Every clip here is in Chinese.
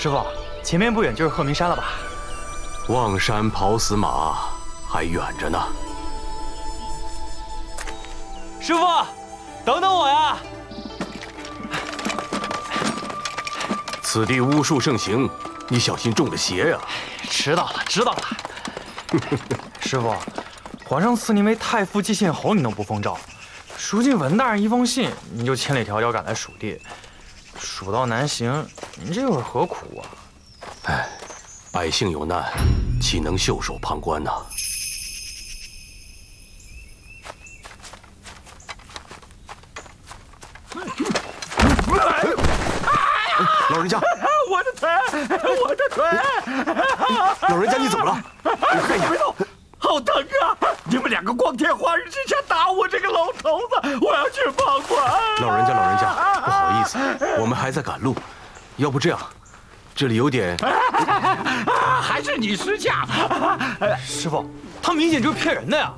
师傅，前面不远就是鹤鸣山了吧？ 望山跑死马，还远着呢。 师傅，等等我呀！ 此地巫术盛行，你小心中了邪呀！ 知道了，知道了。师傅，皇上赐您为太傅祭献侯，你能不奉诏？如今文大人一封信，您就千里迢迢赶来蜀地，蜀道难行，您这又是何苦啊？ 哎，百姓有难，岂能袖手旁观呢？老人家， 我的腿，我的腿！ 老人家你怎么了？我看一下。 好疼啊！你们两个光天化日之下打我这个老头子，我要去报官。 老人家，不好意思，我们还在赶路，要不这样，这里有点…… 还是你识相。 师傅，他明显就是骗人的呀！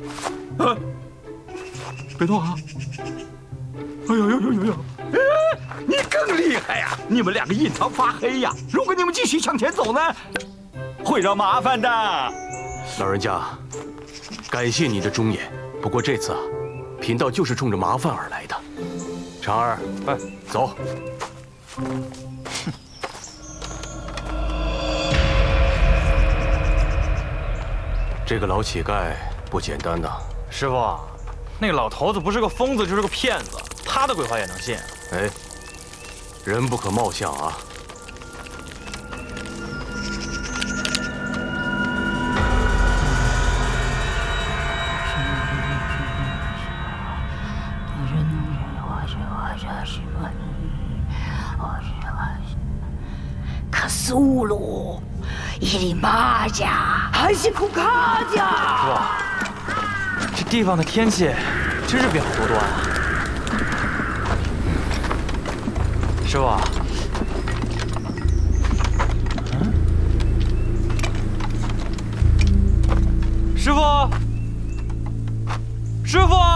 别动啊！哎呦！你更厉害呀！你们两个印堂发黑呀！如果你们继续向前走呢，会惹麻烦的。 老人家，感谢你的忠言。不过这次啊，贫道就是冲着麻烦而来的。长儿，哎，走。这个老乞丐不简单呐。 师傅，那个老头子不是个疯子就是个骗子，他的鬼话也能信？ 哎，人不可貌相啊。 可苏鲁，伊里马家还是库卡家。 哇，这地方的天气真是变好多端啊！师傅，师傅，师傅。